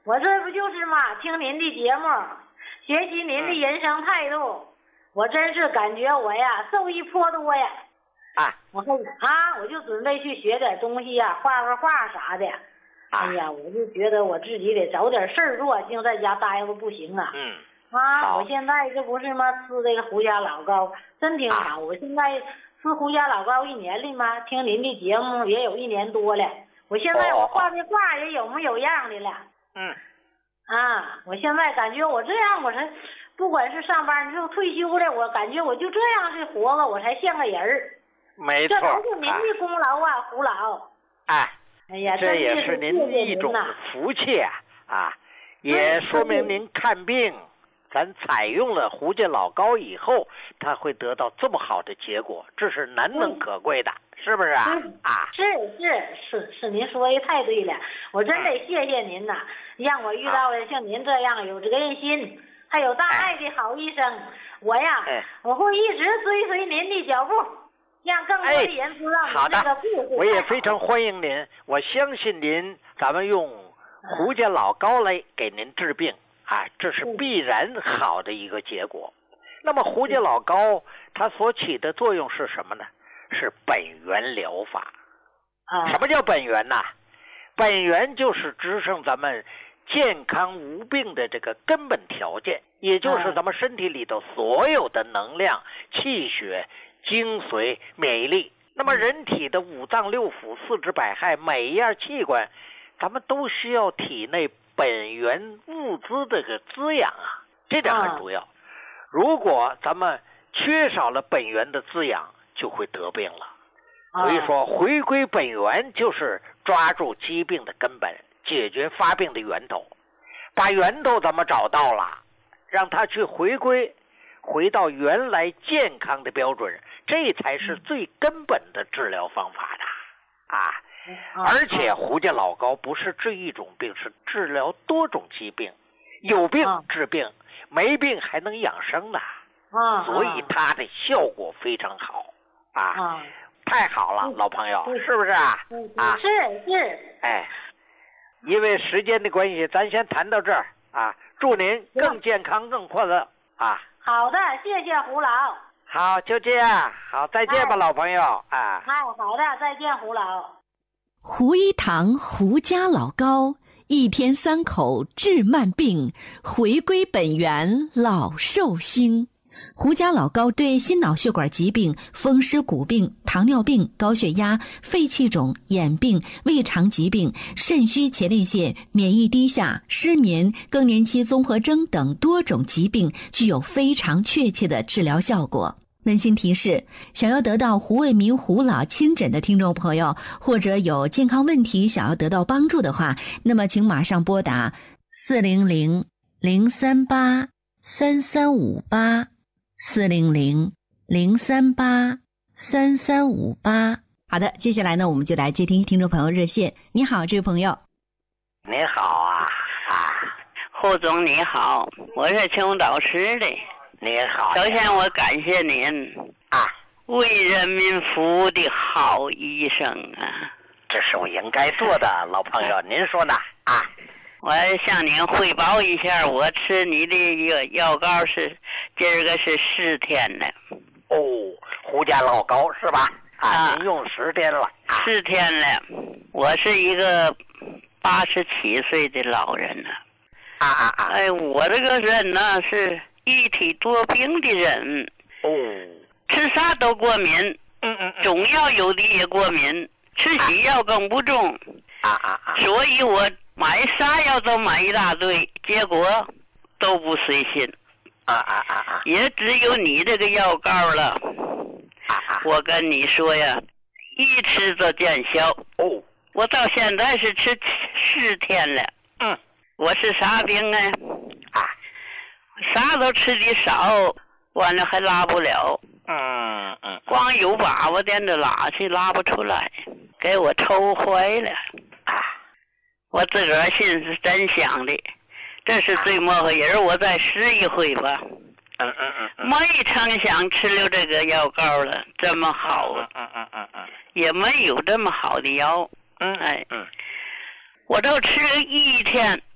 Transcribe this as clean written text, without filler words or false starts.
我这不就是嘛，听您的节目，学习您的人生态度，我真是感觉我呀受益颇多呀。我就准备去学点东西呀，画啥的。哎呀，我就觉得我自己得找点事儿做，净在家待着不行啊。我现在这不是嘛，吃这个胡家老高真挺好。我现在吃胡家老高1年了嘛，听您的节目也有1年多了。我现在我画的画也有模有样的了。我现在感觉我这样，我才不管是上班就退休了，我感觉我就这样是活了，我才像个人儿。 没错， 这都是您的功劳啊，胡老。哎呀， 这也是您一种福气啊！也说明您看病，咱采用了胡家老高以后，他会得到这么好的结果，这是难能可贵的，是不是啊？ 是，您说的太对了，我真得谢谢您呐，让我遇到了像您这样有责任心，还有大爱的好医生。我呀，我会一直追随您的脚步。让更多的人知道你这个故事。 我也非常欢迎您，我相信您，咱们用胡家老高来给您治病这是必然好的一个结果。那么胡家老高它所起的作用是什么呢？是本源疗法。什么叫本源呢？本源就是支撑咱们健康无病的这个根本条件，也就是咱们身体里头所有的能量、气血、精髓、免疫力。那么人体的5脏6腑、4肢百骸，每一样器官，咱们都需要体内本源物资的个滋养这点很重要。如果咱们缺少了本源的滋养，就会得病了。所以说回归本源就是抓住疾病的根本，解决发病的源头。把源头咱们找到了，让它去回到原来健康的标准，这才是最根本的治疗方法的而且胡家老高不是治一种病，是治疗多种疾病，有病治病，没病还能养生呢所以它的效果非常好太好了，老朋友，是不是是因为时间的关系，咱先谈到这儿祝您更健康更快乐好的，谢谢胡老。 好，就这样，好，再见吧，老朋友好的，再见，胡老。 胡一堂胡家老高，1天3口治慢病，回归本源老寿星。胡家老高对心脑血管疾病、风湿骨病、糖尿病、高血压、肺气肿、眼病、胃肠疾病、肾虚前列腺、免疫低下、失眠、更年期综合征等多种疾病具有非常确切的治疗效果。温馨提示，想要得到胡卫民胡老亲诊的听众朋友，或者有健康问题想要得到帮助的话，那么请马上拨打400-038-3358 400-038-3358。好的，接下来呢，我们就来接听听众朋友热线。你好，这位朋友。 你好胡总你好，我是青岛市的。 你好。 首先我感谢您为人民服务的好医生这是我应该做的，老朋友，您说呢我向您汇报一下，我吃你的药膏今儿个是10天了。 胡家老高是吧？您用10天了。 10天了。我是一个87岁的老人我这个人呢是一体多病的人吃啥都过敏中药有的也过敏，吃西药更不中所以我买啥药都买一大堆，结果都不随心也只有你这个药膏了我跟你说呀，一吃就见效我到现在是吃10天了我是啥病啥都吃的少，完了还拉不了光有粑粑垫着拉去拉不出来，给我抽坏了我自个儿心是真想的，这是最末个人，我再试一回吧没成想吃了这个药膏了这么好也没有这么好的药我都吃了1天